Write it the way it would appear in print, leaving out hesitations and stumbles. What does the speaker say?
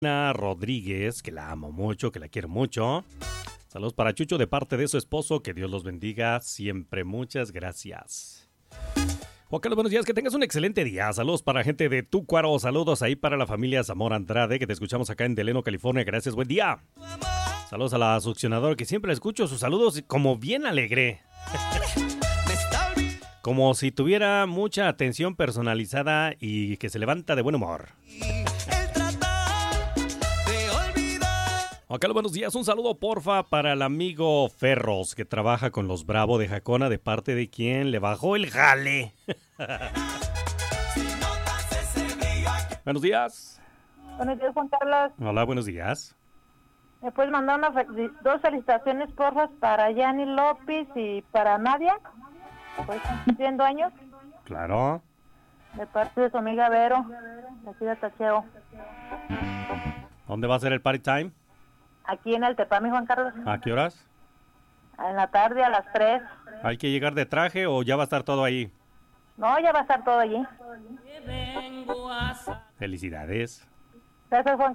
Ana Rodríguez, que la amo mucho, que la quiero mucho. Saludos para Chucho de parte de su esposo, que Dios los bendiga siempre. Muchas gracias. Juan Carlos, buenos días, que tengas un excelente día. Saludos para la gente de Túcuaro, saludos ahí para la familia Zamora Andrade, que te escuchamos acá en Delano, California. Gracias, buen día. Saludos a la succionadora, que siempre escucho sus saludos como bien alegre. Como si tuviera mucha atención personalizada y que se levanta de buen humor. Juan Carlos, buenos días. Un saludo, porfa, para el amigo Ferros, que trabaja con los Bravo de Jacona, de parte de quien le bajó el jale. Buenos días. Buenos días, Juan Carlos. Hola, buenos días. ¿Me puedes mandar dos felicitaciones, porfa, para Yanni López y para Nadia? Pues están cumpliendo años. Claro. De parte de su amiga Vero, de aquí de Tacheo. ¿Dónde va a ser el party time? Aquí en el Tepami, Juan Carlos. ¿A qué horas? En la tarde a las 3. ¿Hay que llegar de traje o ya va a estar todo ahí? No, ya va a estar todo allí. Felicidades. Gracias, Juan